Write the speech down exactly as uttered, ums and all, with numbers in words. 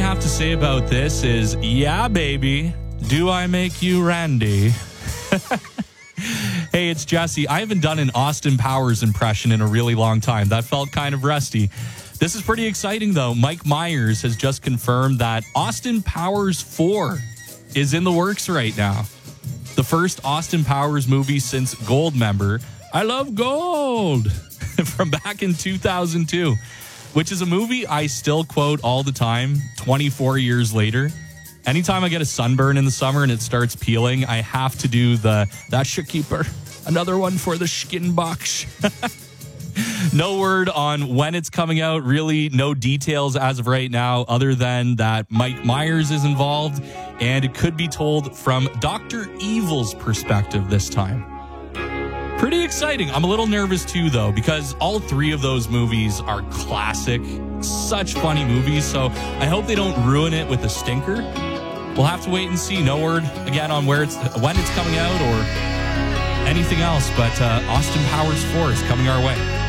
have to say about this is, yeah, baby, do I make you Randy? Hey, it's Jesse. I haven't done an Austin Powers impression in a really long time. That felt kind of rusty. This is pretty exciting, though. Mike Myers has just confirmed that Austin Powers four is in the works right now. The first Austin Powers movie since Goldmember. I love gold from back in two thousand two, which is a movie I still quote all the time, twenty-four years later. Anytime I get a sunburn in the summer and it starts peeling, I have to do the, that should keep her. Another one for the skin box. No word on when it's coming out. Really, no details as of right now, other than that Mike Myers is involved, and it could be told from Doctor Evil's perspective this time. Pretty exciting. I'm a little nervous too, though, because all three of those movies are classic, such funny movies. So I hope they don't ruin it with a stinker. We'll have to wait and see. No word again on where it's when it's coming out or anything else. But uh, Austin Powers four is coming our way.